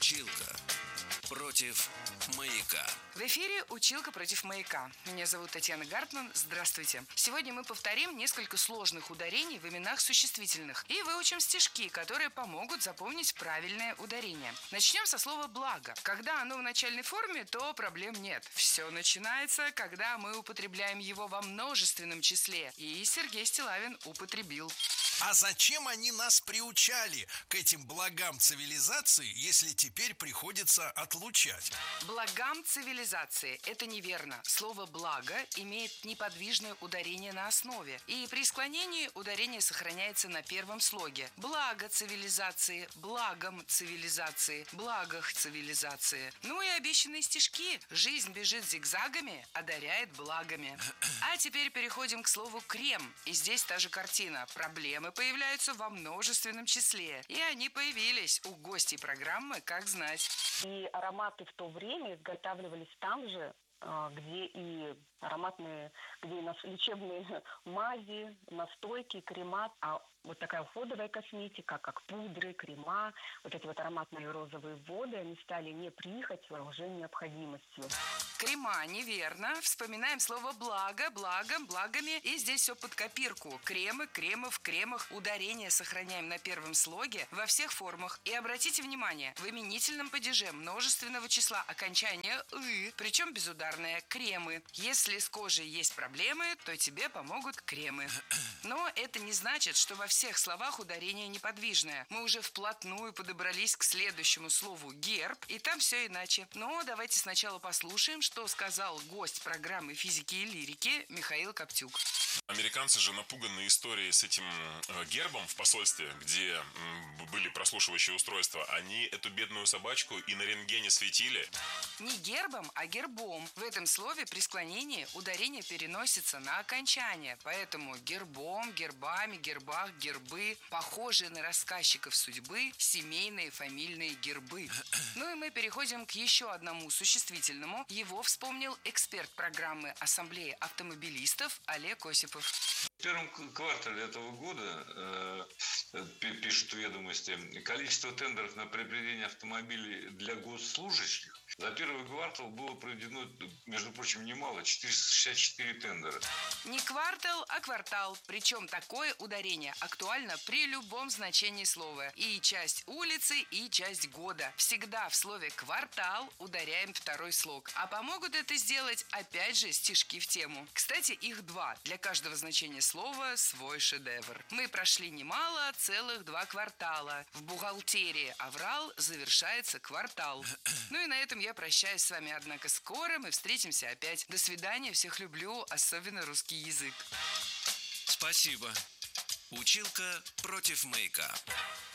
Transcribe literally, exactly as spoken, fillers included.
Училка против маяка. В эфире «Училка против маяка». Меня зовут Татьяна Гартман. Здравствуйте. Сегодня мы повторим несколько сложных ударений в именах существительных и выучим стишки, которые помогут запомнить правильное ударение. Начнем со слова «благо». Когда оно в начальной форме, то проблем нет. Все начинается, когда мы употребляем его во множественном числе. И Сергей Стиллавин употребил. А зачем они нас приучали к этим благам цивилизации, если теперь приходится отлучать? Благам цивилизации – это неверно. Слово «благо» имеет неподвижное ударение на основе. И при склонении ударение сохраняется на первом слоге. Благо цивилизации, благом цивилизации, благах цивилизации. Ну и обещанные стишки. Жизнь бежит зигзагами, одаряет благами. А теперь переходим к слову «крем». И здесь та же картина. Проблемы появляются во множественном числе. И они появились у гостей программы «Как знать». И ароматы в то время изготавливались там же, где и ароматные, где и лечебные мази, настойки, крема. А вот такая уходовая косметика, как пудры, крема, вот эти вот ароматные розовые воды, они стали не прихотью, а уже необходимостью. Крема, неверно. Вспоминаем слово «благо», «благом», «благами». И здесь все под копирку. Кремы, кремов, кремах. Ударение сохраняем на первом слоге во всех формах. И обратите внимание, в именительном падеже множественного числа окончание «ы», причем безударное «кремы». Если с кожей есть проблемы, то тебе помогут кремы. Но это не значит, что во всех словах ударение неподвижное. Мы уже вплотную подобрались к следующему слову «герб», и там все иначе. Но давайте сначала послушаем, что сказал гость программы физики и лирики Михаил Коптюк. Американцы же, напуганные историей с этим э, гербом в посольстве, где м, были прослушивающие устройства, они эту бедную собачку и на рентгене светили. Не гербом, а гербом. В этом слове при склонении ударение переносится на окончание. Поэтому гербом, гербами, гербах, гербы, похожие на рассказчиков судьбы, семейные фамильные гербы. Ну и мы переходим к еще одному существительному. Его вспомнил эксперт программы Ассамблеи автомобилистов Олег Осипов. В первом квартале этого года, э, пишут ведомости, количество тендеров на приобретение автомобилей для госслужащих за первый квартал было проведено, между прочим, немало, четыреста шестьдесят четыре тендера. Не квартал, а квартал. Причем такое ударение актуально при любом значении слова. И часть улицы, и часть года. Всегда в слове «квартал» ударяем второй слог. А помогут это сделать, опять же, стишки в тему. Кстати, их два. Для каждого значения слова свой шедевр. Мы прошли немало, целых два квартала. В бухгалтерии аврал завершается квартал. Ну и на этом я прощаюсь с вами, однако скоро мы встретимся опять. До свидания, всех люблю, особенно русский язык. Спасибо. Училка против маяка.